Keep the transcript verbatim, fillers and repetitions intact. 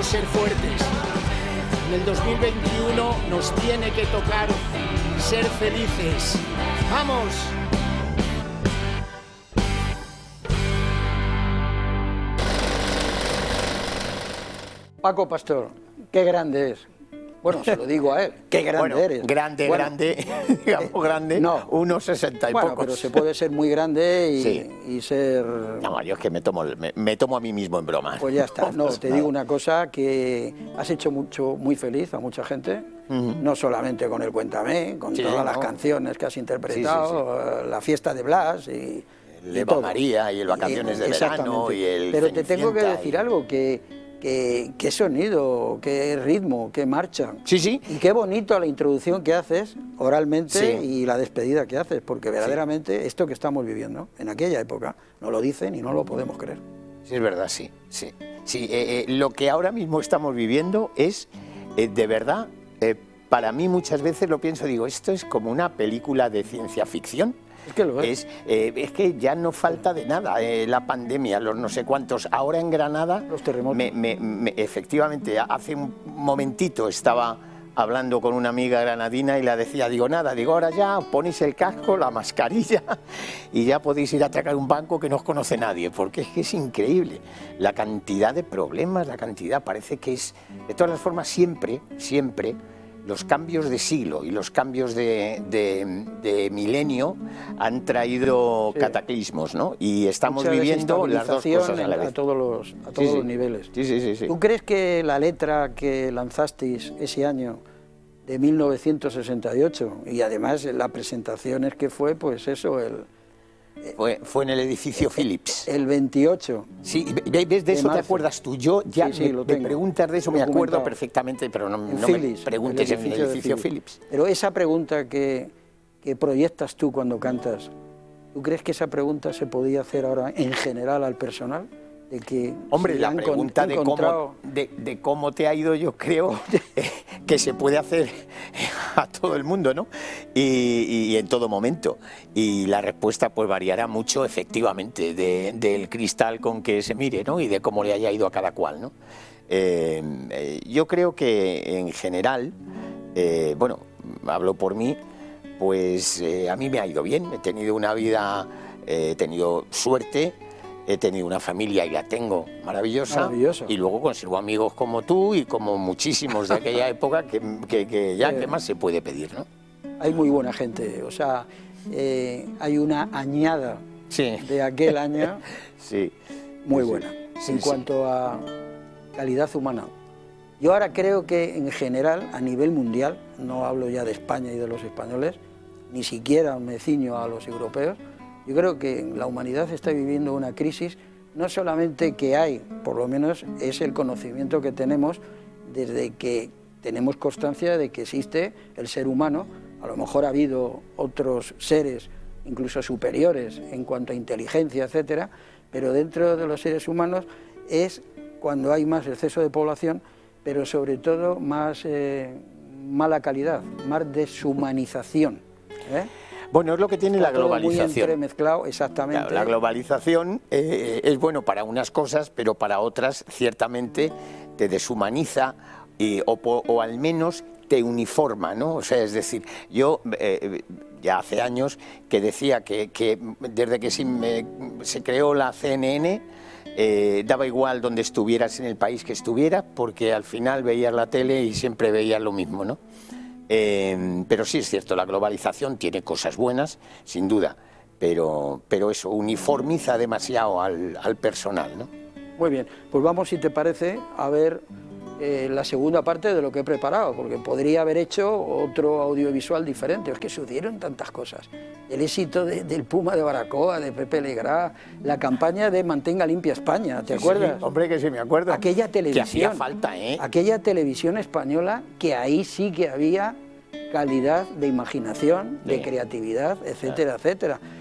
ser fuertes. En el dos mil veintiuno nos tiene que tocar ser felices. ¡Vamos! Paco Pastor, qué grande es. Bueno, se lo digo a él, qué grande bueno, eres. Grande, bueno, grande, digamos grande, no, unos sesenta y bueno, pocos. pero se puede ser muy grande y, sí. y ser... No, yo es que me tomo, me, me tomo a mí mismo en broma. Pues ya está, no, pues te nada. digo una cosa, que has hecho mucho, muy feliz a mucha gente, uh-huh. no solamente con el Cuéntame, con sí, todas no. las canciones que has interpretado, sí, sí, sí. La fiesta de Blas y... El Eva María y el Vacaciones y, de Verano y el Pero te tengo que decir y... algo, que... Qué, qué sonido, qué ritmo, qué marcha. Sí, sí. Y qué bonito la introducción que haces oralmente sí. y la despedida que haces, porque verdaderamente sí. esto que estamos viviendo en aquella época no lo dicen y no lo podemos creer. Sí, es verdad, sí. sí. sí eh, eh, lo que ahora mismo estamos viviendo es, eh, de verdad, eh, para mí muchas veces lo pienso, digo, esto es como una película de ciencia ficción. Es que lo es. Es, eh, es que ya no falta de nada, eh, la pandemia, los no sé cuántos. Ahora en Granada, los terremotos. Me, me, me, efectivamente, hace un momentito estaba hablando con una amiga granadina y la decía, digo, nada, digo, ahora ya ponéis el casco, la mascarilla y ya podéis ir a atracar un banco que no os conoce nadie, porque es que es increíble la cantidad de problemas, la cantidad, parece que es, de todas las formas, siempre, siempre, los cambios de siglo y los cambios de, de, de milenio han traído sí. cataclismos, ¿no? Y estamos Mucha viviendo las dos cosas a la vez. A todos los, a todos sí, sí. los niveles. Sí, sí, sí, sí. ¿Tú crees que la letra que lanzasteis ese año de mil novecientos sesenta y ocho, y además la presentación es que fue, pues eso, el... Fue, fue en el edificio Philips. El veintiocho. Sí, ¿ves? De, de eso te acuerdas tú. Yo ya sí, sí, me, me preguntas de eso, me acuerdo perfectamente, pero no, no Philips, me preguntes en el edificio, edificio Philips. Philips. Pero esa pregunta que, que proyectas tú cuando cantas, ¿tú crees que esa pregunta se podía hacer ahora en general al personal? De que Hombre, si la pregunta encontrado... de, cómo, de, de cómo te ha ido, yo creo que se puede hacer a todo el mundo, ¿no? Y, y en todo momento. Y la respuesta pues variará mucho, efectivamente, de, del cristal con que se mire, ¿no? Y de cómo le haya ido a cada cual, ¿no? Eh, eh, yo creo que en general, eh, bueno, hablo por mí, pues eh, a mí me ha ido bien. He tenido una vida, eh, he tenido suerte. He tenido una familia y la tengo maravillosa, maravillosa. Y luego conservo amigos como tú y como muchísimos de aquella época que, que, que ya, eh, ¿qué más se puede pedir, no? Hay muy buena gente, o sea, eh, hay una añada sí. de aquel año sí. muy sí. buena sí, en sí. cuanto a calidad humana. Yo ahora creo que en general, a nivel mundial, no hablo ya de España y de los españoles, ni siquiera me ciño a los europeos. Yo creo que la humanidad está viviendo una crisis, no solamente que hay, por lo menos es el conocimiento que tenemos desde que tenemos constancia de que existe el ser humano. A lo mejor ha habido otros seres, incluso superiores en cuanto a inteligencia, etcétera, pero dentro de los seres humanos es cuando hay más exceso de población, pero sobre todo más eh, mala calidad, más deshumanización, ¿eh? Bueno, es lo que tiene Está la globalización. Muy entremezclado, exactamente. Claro, la globalización eh, es bueno para unas cosas, pero para otras ciertamente te deshumaniza y, o, o al menos te uniforma, ¿no? O sea, es decir, yo eh, ya hace años que decía que, que desde que se, me, se creó la C N N, eh, daba igual donde estuvieras en el país que estuvieras, porque al final veías la tele y siempre veías lo mismo, ¿no? Eh, pero sí es cierto, la globalización tiene cosas buenas, sin duda, pero, pero eso uniformiza demasiado al, al personal, ¿no? Muy bien, pues vamos, si te parece, a ver eh, la segunda parte de lo que he preparado, porque podría haber hecho otro audiovisual diferente, es que sucedieron tantas cosas. El éxito de, del Puma de Baracoa, de Pepe Legrá, la campaña de Mantenga Limpia España, ¿te sí, acuerdas? Sí, hombre, que sí me acuerdo. Aquella televisión, que hacía falta, ¿eh? Aquella televisión española, que ahí sí que había calidad de imaginación, de sí. creatividad, etcétera, claro. etcétera.